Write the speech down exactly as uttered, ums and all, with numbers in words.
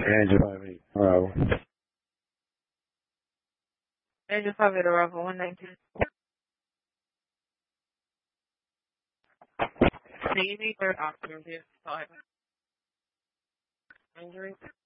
Angel five eight. Bravo. Angel five eight, arrival one nineteen. Navy, third option, vehicle five. Injury.